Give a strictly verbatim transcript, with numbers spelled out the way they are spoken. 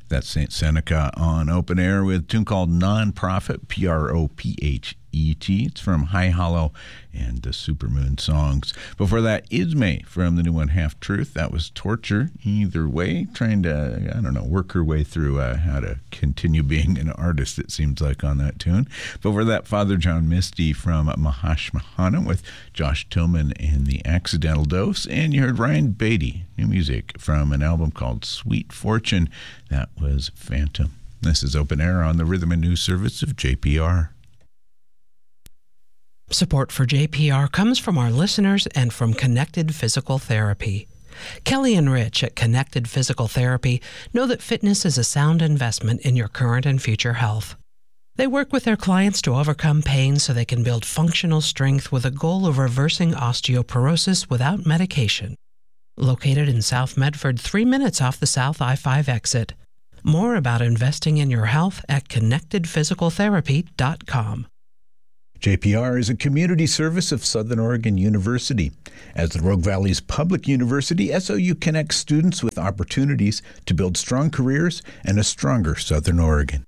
That's Saint Seneca on Open Air with a tune called Nonprofit, P R O P H E T. It's from High Hollow and the Supermoon Songs. Before that, Ismay from the new one, Half Truth. That was Torture. Either way, trying to, I don't know, work her way through uh, how to continue being an artist, it seems like, on that tune. Before that, Father John Misty from Mahash Mahana with Josh Tillman and the Accidental Dose. And you heard Ryan Beatty, new music from an album called Sweet Fortune. That was Phantom. This is Open Air on the Rhythm and News Service of J P R. Support for J P R comes from our listeners and from Connected Physical Therapy. Kelly and Rich at Connected Physical Therapy know that fitness is a sound investment in your current and future health. They work with their clients to overcome pain so they can build functional strength with a goal of reversing osteoporosis without medication. Located in South Medford, three minutes off the South I five exit. More about investing in your health at connected physical therapy dot com. J P R is a community service of Southern Oregon University. As the Rogue Valley's public university, S O U connects students with opportunities to build strong careers and a stronger Southern Oregon.